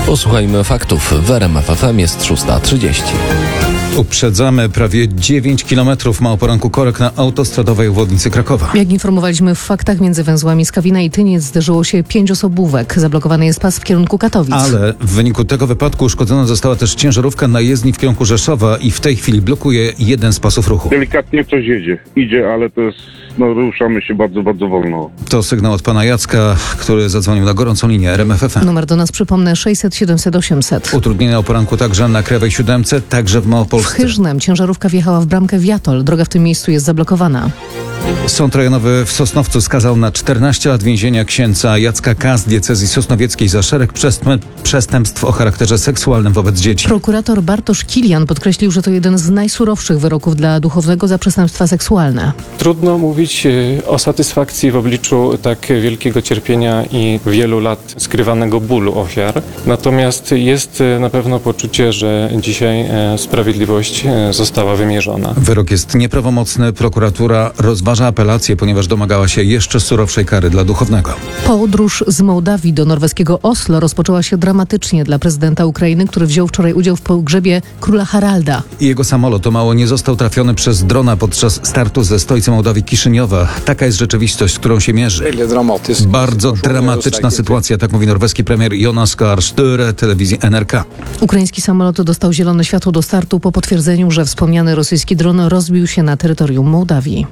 Posłuchajmy faktów. W RMF FM jest 6:30. Uprzedzamy, prawie 9 km ma o poranku korek na autostradowej obwodnicy Krakowa. Jak informowaliśmy w faktach, między węzłami Skawina i Tyniec zderzyło się 5 osobówek. Zablokowany jest pas w kierunku Katowic. Ale w wyniku tego wypadku uszkodzona została też ciężarówka na jezdni w kierunku Rzeszowa i w tej chwili blokuje jeden z pasów ruchu. Delikatnie coś idzie, ale to jest, ruszamy się bardzo, bardzo wolno. To sygnał od pana Jacka, który zadzwonił na gorącą linię RMF FM. Numer do nas, przypomnę, 600 700 800. Utrudnienia o poranku także na Krajowej 7, także w Małopolsce. W Chyżnem ciężarówka wjechała w bramkę Wiatol. Droga w tym miejscu jest zablokowana. Sąd rejonowy w Sosnowcu skazał na 14 lat więzienia księdza Jacka K. z diecezji sosnowieckiej za szereg przestępstw o charakterze seksualnym wobec dzieci. Prokurator Bartosz Kilian podkreślił, że to jeden z najsurowszych wyroków dla duchownego za przestępstwa seksualne. Trudno mówić o satysfakcji w obliczu tak wielkiego cierpienia i wielu lat skrywanego bólu ofiar. Natomiast jest na pewno poczucie, że dzisiaj sprawiedliwość została wymierzona. Wyrok jest nieprawomocny. Prokuratura rozważa apelację, ponieważ domagała się jeszcze surowszej kary dla duchownego. Podróż z Mołdawii do norweskiego Oslo rozpoczęła się dramatycznie dla prezydenta Ukrainy, który wziął wczoraj udział w pogrzebie króla Haralda. Jego samolot o mało nie został trafiony przez drona podczas startu ze stolicy Mołdawii Kiszyniowa. Taka jest rzeczywistość, z którą się mierzy. Bardzo dramatyczna sytuacja, tak mówi norweski premier Jonas Gahr Støre telewizji NRK. Ukraiński samolot dostał zielone światło do startu po potwierdzeniu, że wspomniany rosyjski dron rozbił się na terytorium Mołdawii.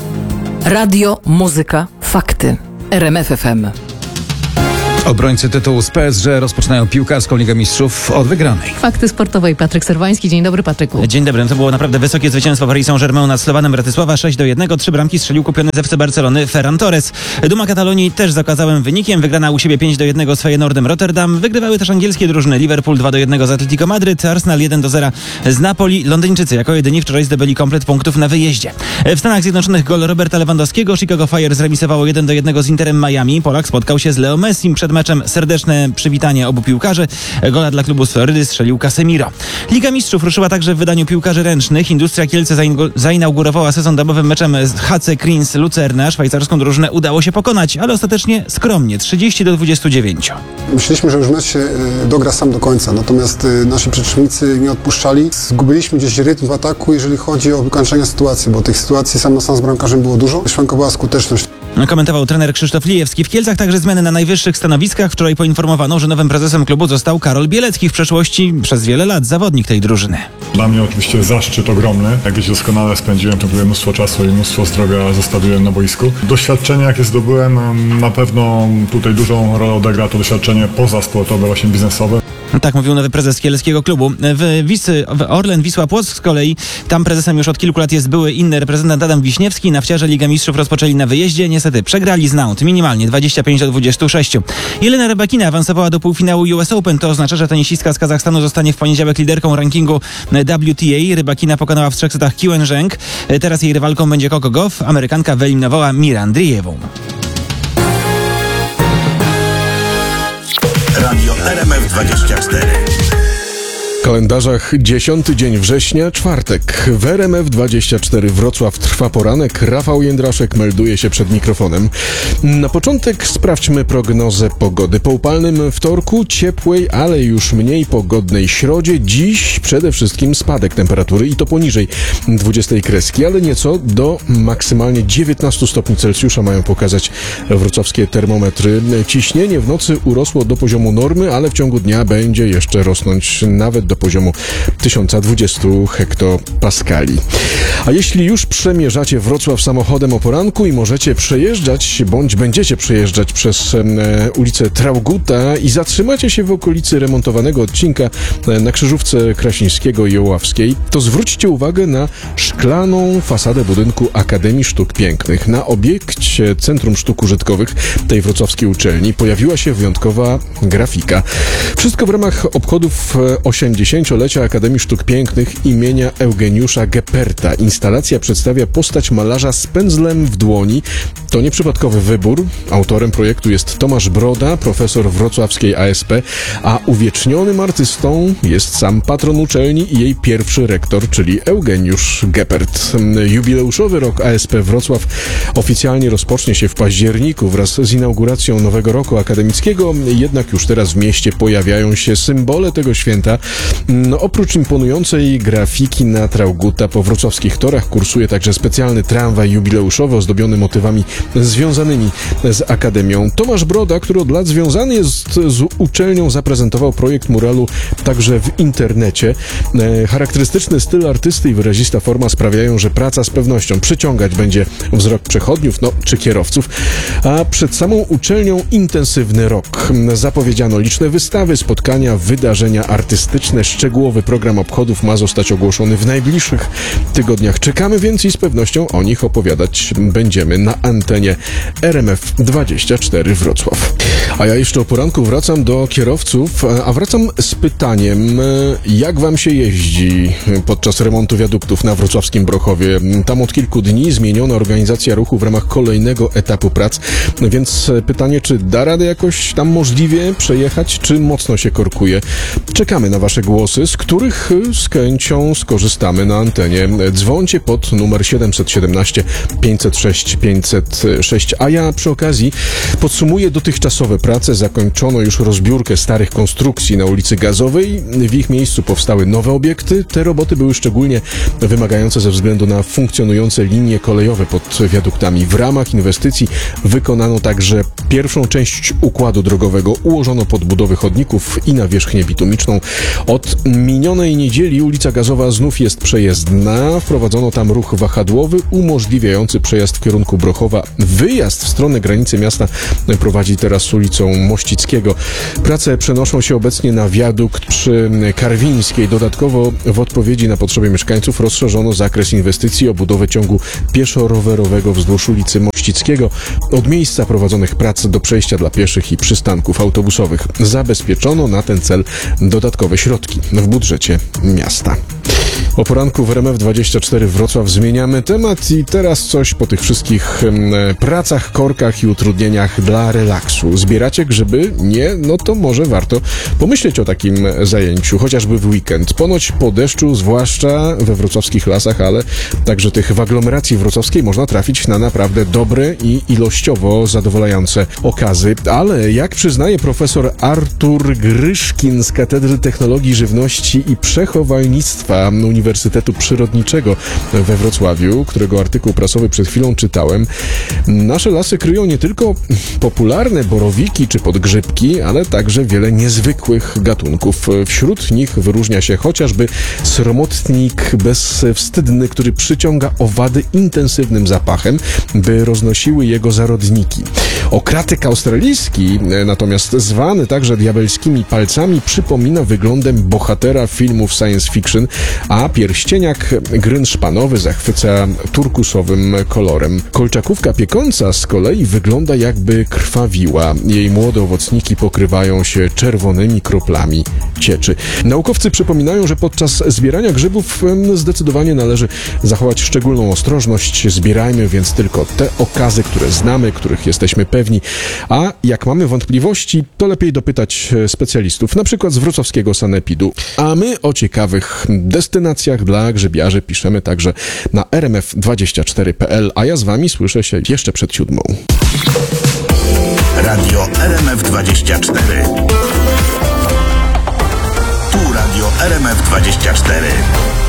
Radio, muzyka, fakty. RMF FM. Obrońcy tytułu z PSG rozpoczynają piłkarską Ligę Mistrzów od wygranej. Fakty sportowe i Patryk Serwański. Dzień dobry, Patryku. Dzień dobry. To było naprawdę wysokie zwycięstwo Paris Saint-Germain nad Slowanem Bratysława 6-1. 3 bramki strzelił kupiony z FC Barcelony Ferran Torres. Duma Katalonii też z okazałym wynikiem. Wygrana u siebie 5-1 z Feyenoordem Rotterdam. Wygrywały też angielskie drużyny. Liverpool 2-1 z Atletico Madryt, Arsenal 1-0 z Napoli. Londyńczycy jako jedyni wczoraj zdobyli komplet punktów na wyjeździe. W Stanach Zjednoczonych gol Roberta Lewandowskiego. Chicago Fire zremisowało 1-1 z Interem Miami. Polak spotkał się z Leo Messim. Przed meczem serdeczne przywitanie obu piłkarzy. Gola dla klubu z Florydy strzelił Casemiro. Liga Mistrzów ruszyła także w wydaniu piłkarzy ręcznych. Industria Kielce zainaugurowała sezon domowym meczem z HC Kriens Lucerna. Szwajcarską drużynę udało się pokonać, ale ostatecznie skromnie 30-29. Myśleliśmy, że już mecz się dogra sam do końca, natomiast nasi przeciwnicy nie odpuszczali. Zgubiliśmy gdzieś rytm w ataku, jeżeli chodzi o wykończenie sytuacji, bo tych sytuacji sam na sam z bramkarzem było dużo. Szwankowała skuteczność. Komentował trener Krzysztof Lijewski. W Kielcach także zmiany na najwyższych stanowiskach. Wczoraj poinformowano, że nowym prezesem klubu został Karol Bielecki, w przeszłości przez wiele lat zawodnik tej drużyny. Dla mnie oczywiście zaszczyt ogromny. Jak wiecie, doskonale spędziłem tu mnóstwo czasu i mnóstwo zdrowia zostawiłem na boisku. Doświadczenie, jakie zdobyłem, na pewno tutaj dużą rolę odegra to doświadczenie pozasportowe, właśnie biznesowe. Tak mówił nowy prezes kielskiego klubu. W Orlen Wisła Płock z kolei, tam prezesem już od kilku lat jest były inny reprezentant Adam Wiśniewski. Nafciarze Ligę Mistrzów rozpoczęli na wyjeździe. Niestety przegrali z Nantes minimalnie 25-26. Jelena Rybakina awansowała do półfinału US Open. To oznacza, że tenisistka z Kazachstanu zostanie w poniedziałek liderką rankingu WTA. Rybakina pokonała w 3 setach Qiwen Zheng. Teraz jej rywalką będzie Coco Gauff. Amerykanka wyeliminowała Mirę Andrijewą. Radio RMF24. W kalendarzach 10 dzień września, czwartek. W RMF24 Wrocław trwa poranek. Rafał Jędraszek melduje się przed mikrofonem. Na początek sprawdźmy prognozę pogody. Po upalnym wtorku, ciepłej, ale już mniej pogodnej środzie. Dziś przede wszystkim spadek temperatury i to poniżej 20 kreski, ale nieco do maksymalnie 19 stopni Celsjusza mają pokazać wrocławskie termometry. Ciśnienie w nocy urosło do poziomu normy, ale w ciągu dnia będzie jeszcze rosnąć nawet do poziomu 1020 hektopaskali. A jeśli już przemierzacie Wrocław samochodem o poranku i możecie przejeżdżać, bądź będziecie przejeżdżać przez ulicę Traugutta i zatrzymacie się w okolicy remontowanego odcinka na krzyżówce Krasińskiego i Oławskiej, to zwróćcie uwagę na szklaną fasadę budynku Akademii Sztuk Pięknych. Na obiekcie Centrum Sztuk Użytkowych tej wrocławskiej uczelni pojawiła się wyjątkowa grafika. Wszystko w ramach obchodów 80 70-lecia Akademii Sztuk Pięknych imienia Eugeniusza Geperta. Instalacja przedstawia postać malarza z pędzlem w dłoni. To nieprzypadkowy wybór. Autorem projektu jest Tomasz Broda, profesor wrocławskiej ASP, a uwiecznionym artystą jest sam patron uczelni i jej pierwszy rektor, czyli Eugeniusz Gepert. Jubileuszowy rok ASP Wrocław oficjalnie rozpocznie się w październiku wraz z inauguracją nowego roku akademickiego, jednak już teraz w mieście pojawiają się symbole tego święta. Oprócz imponującej grafiki na Traugutta po wrocławskich torach kursuje także specjalny tramwaj jubileuszowy ozdobiony motywami związanymi z Akademią. Tomasz Broda, który od lat związany jest z uczelnią, zaprezentował projekt muralu także w internecie. Charakterystyczny styl artysty i wyrazista forma sprawiają, że praca z pewnością przyciągać będzie wzrok przechodniów, czy kierowców, a przed samą uczelnią intensywny rok. Zapowiedziano liczne wystawy, spotkania, wydarzenia artystyczne. Szczegółowy program obchodów ma zostać ogłoszony w najbliższych tygodniach. Czekamy więc i z pewnością o nich opowiadać będziemy na antenie RMF24 Wrocław. A ja jeszcze o poranku wracam do kierowców, a wracam z pytaniem, jak wam się jeździ podczas remontu wiaduktów na wrocławskim Brochowie? Tam od kilku dni zmieniona organizacja ruchu w ramach kolejnego etapu prac, więc pytanie, czy da radę jakoś tam możliwie przejechać, czy mocno się korkuje? Czekamy na wasze głosy, z których z chęcią skorzystamy na antenie. Dzwońcie pod numer 717 506 506, a ja przy okazji podsumuję dotychczasowe prace. Zakończono już rozbiórkę starych konstrukcji na ulicy Gazowej. W ich miejscu powstały nowe obiekty. Te roboty były szczególnie wymagające ze względu na funkcjonujące linie kolejowe pod wiaduktami. W ramach inwestycji wykonano także pierwszą część układu drogowego. Ułożono podbudowy chodników i nawierzchnię bitumiczną. Od minionej niedzieli ulica Gazowa znów jest przejezdna. Wprowadzono tam ruch wahadłowy umożliwiający przejazd w kierunku Brochowa. Wyjazd w stronę granicy miasta prowadzi teraz ulicą Mościckiego. Prace przenoszą się obecnie na wiadukt przy Karwińskiej. Dodatkowo w odpowiedzi na potrzeby mieszkańców rozszerzono zakres inwestycji o budowę ciągu pieszo-rowerowego wzdłuż ulicy Mościckiego od miejsca prowadzonych prac do przejścia dla pieszych i przystanków autobusowych. Zabezpieczono na ten cel dodatkowe środki w budżecie miasta. O poranku w RMF24 Wrocław zmieniamy temat i teraz coś po tych wszystkich pracach, korkach i utrudnieniach dla relaksu. Zbieracie grzyby? Nie? No to może warto pomyśleć o takim zajęciu, chociażby w weekend. Ponoć po deszczu, zwłaszcza we wrocławskich lasach, ale także tych w aglomeracji wrocławskiej można trafić na naprawdę dobre i ilościowo zadowalające okazy. Ale jak przyznaje profesor Artur Gryszkin z Katedry Technologii Żywności i Przechowalnictwa Uniwersytetu Przyrodniczego we Wrocławiu, którego artykuł prasowy przed chwilą czytałem, nasze lasy kryją nie tylko popularne borowiki czy podgrzybki, ale także wiele niezwykłych gatunków. Wśród nich wyróżnia się chociażby sromotnik bezwstydny, który przyciąga owady intensywnym zapachem, by roznosiły jego zarodniki. Okratyk australijski, natomiast zwany także diabelskimi palcami, przypomina wyglądem bohatera filmów science fiction, a pierścieniak grynszpanowy zachwyca turkusowym kolorem. Kolczakówka piekąca z kolei wygląda, jakby krwawiła. Jej młode owocniki pokrywają się czerwonymi kroplami cieczy. Naukowcy przypominają, że podczas zbierania grzybów zdecydowanie należy zachować szczególną ostrożność. Zbierajmy więc tylko te okazy, które znamy, których jesteśmy pewni, a jak mamy wątpliwości, to lepiej dopytać specjalistów, na przykład z wrocławskiego sanepidu. A my o ciekawych destynacjach dla grzybiarzy piszemy także na rmf24.pl, a ja z wami słyszę się jeszcze przed 7. Radio RMF24. Tu Radio RMF24.